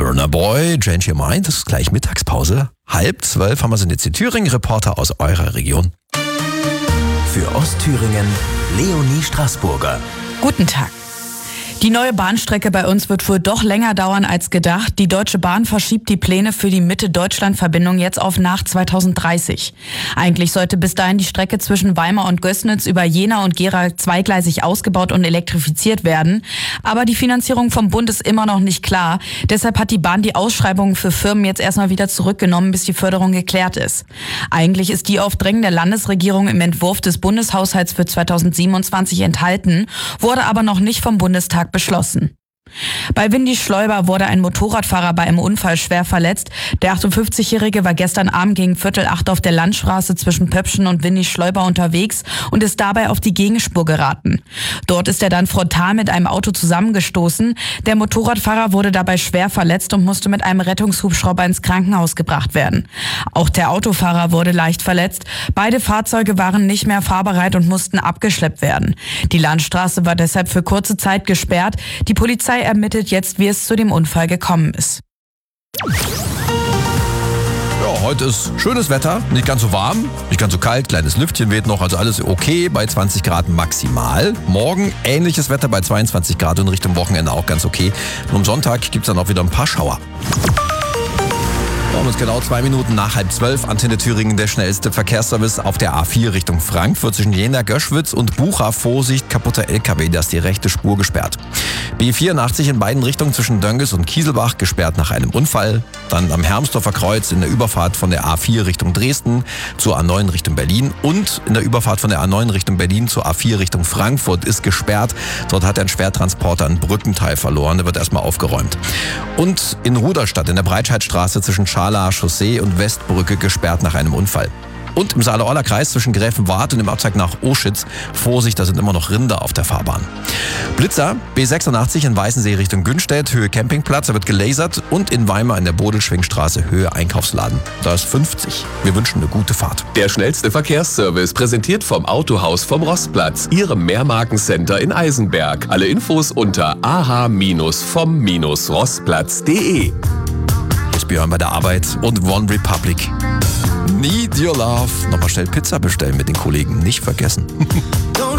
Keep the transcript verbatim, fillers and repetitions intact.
Burna Boy, Change Your Mind, das ist gleich Mittagspause. Halb zwölf haben wir sind jetzt die Thüringen-Reporter aus eurer Region. Für Ostthüringen, Leonie Straßburger. Guten Tag. Die neue Bahnstrecke bei uns wird wohl doch länger dauern als gedacht. Die Deutsche Bahn verschiebt die Pläne für die Mitte-Deutschland-Verbindung jetzt auf nach zweitausenddreißig. Eigentlich sollte bis dahin die Strecke zwischen Weimar und Gößnitz über Jena und Gera zweigleisig ausgebaut und elektrifiziert werden. Aber die Finanzierung vom Bund ist immer noch nicht klar. Deshalb hat die Bahn die Ausschreibungen für Firmen jetzt erstmal wieder zurückgenommen, bis die Förderung geklärt ist. Eigentlich ist die auf Drängen der Landesregierung im Entwurf des Bundeshaushalts für zweitausendsiebenundzwanzig enthalten, wurde aber noch nicht vom Bundestag beschlossen. Bei Windy Schleuber wurde ein Motorradfahrer bei einem Unfall schwer verletzt. Der achtundfünfzigjährige war gestern Abend gegen Viertel acht auf der Landstraße zwischen Pöpschen und Windy Schleuber unterwegs und ist dabei auf die Gegenspur geraten. Dort ist er dann frontal mit einem Auto zusammengestoßen. Der Motorradfahrer wurde dabei schwer verletzt und musste mit einem Rettungshubschrauber ins Krankenhaus gebracht werden. Auch der Autofahrer wurde leicht verletzt. Beide Fahrzeuge waren nicht mehr fahrbereit und mussten abgeschleppt werden. Die Landstraße war deshalb für kurze Zeit gesperrt. Die Polizei ermittelt jetzt, wie es zu dem Unfall gekommen ist. Ja, heute ist schönes Wetter, nicht ganz so warm, nicht ganz so kalt, kleines Lüftchen weht noch, also alles okay bei zwanzig Grad maximal. Morgen ähnliches Wetter bei zweiundzwanzig Grad und Richtung Wochenende auch ganz okay. Und am Sonntag gibt es dann auch wieder ein paar Schauer. Um uns genau zwei Minuten nach halb zwölf, Antenne Thüringen, der schnellste Verkehrsservice auf der A vier Richtung Frankfurt zwischen Jena, Göschwitz und Bucha. Vorsicht, kaputter L K W, da ist die rechte Spur gesperrt. B vierundachtzig in beiden Richtungen zwischen Dönges und Kieselbach gesperrt nach einem Unfall. Dann am Hermsdorfer Kreuz in der Überfahrt von der A vier Richtung Dresden zur A neun Richtung Berlin und in der Überfahrt von der A neun Richtung Berlin zur A vier Richtung Frankfurt ist gesperrt. Dort hat ein Schwertransporter ein Brückenteil verloren, der wird erstmal aufgeräumt. Und in Ruderstadt in der Breitscheidstraße zwischen Scharlaer Chaussee und Westbrücke gesperrt nach einem Unfall. Und im Saale-Orla-Kreis zwischen Gräfenwart und dem Abzweig nach Oschitz. Vorsicht, da sind immer noch Rinder auf der Fahrbahn. Blitzer, B sechsundachtzig in Weißensee Richtung Günstedt, Höhe Campingplatz, da wird gelasert. Und in Weimar in der Bodelschwingstraße, Höhe Einkaufsladen. Da ist fünfzig. Wir wünschen eine gute Fahrt. Der schnellste Verkehrsservice, präsentiert vom Autohaus vom Rostplatz, Ihrem Mehrmarkencenter in Eisenberg. Alle Infos unter a h vom rostplatz punkt de. Ist Björn bei der Arbeit und One Republic. Need Your Love. Nochmal schnell Pizza bestellen mit den Kollegen. Nicht vergessen.